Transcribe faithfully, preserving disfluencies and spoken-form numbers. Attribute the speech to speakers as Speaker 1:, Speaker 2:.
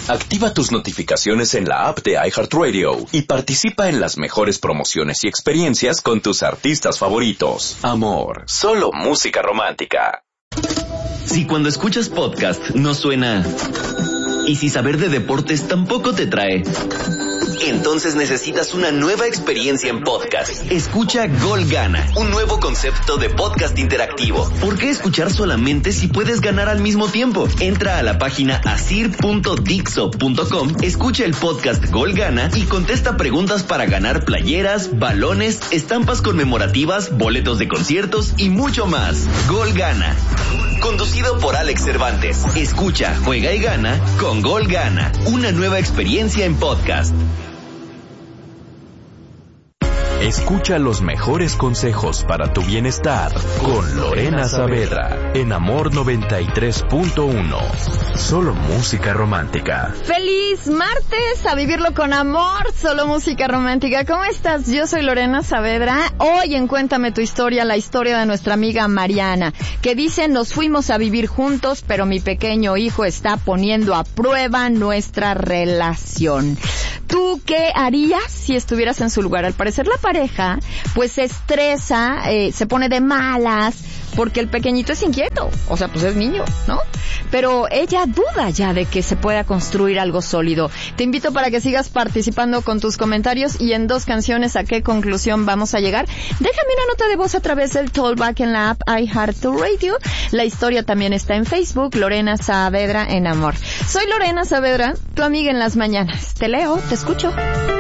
Speaker 1: Activa tus notificaciones en la app de iHeartRadio y participa en las mejores promociones y experiencias con tus artistas favoritos. Amor, solo música romántica.
Speaker 2: Si cuando escuchas podcast no suena... y si saber de deportes tampoco te trae... entonces necesitas una nueva experiencia en podcast. Escucha Gol Gana, un nuevo concepto de podcast interactivo. ¿Por qué escuchar solamente si puedes ganar al mismo tiempo? Entra a la página asir punto dixo punto com, escucha el podcast Gol Gana y contesta preguntas para ganar playeras, balones, estampas conmemorativas, boletos de conciertos y mucho más. Gol Gana, conducido por Alex Cervantes. Escucha, juega y gana con Gol Gana, una nueva experiencia en podcast.
Speaker 1: Escucha los mejores consejos para tu bienestar con Lorena Saavedra en Amor noventa y tres punto uno. Solo música romántica.
Speaker 3: ¡Feliz martes! A vivirlo con amor, solo música romántica. ¿Cómo estás? Yo soy Lorena Saavedra. Hoy en Cuéntame tu historia, la historia de nuestra amiga Mariana, que dice: nos fuimos a vivir juntos, pero mi pequeño hijo está poniendo a prueba nuestra relación. ¿Tú qué harías si estuvieras en su lugar? Al parecer la pareja pues se estresa, eh, se pone de malas porque el pequeñito es inquieto, o sea, pues es niño, ¿no? Pero ella duda ya de que se pueda construir algo sólido. Te invito para que sigas participando con tus comentarios y en dos canciones a qué conclusión vamos a llegar. Déjame una nota de voz a través del Talkback en la app iHeartRadio. La historia también está en Facebook, Lorena Saavedra en Amor. Soy Lorena Saavedra, tu amiga en las mañanas. Te leo, te escucho.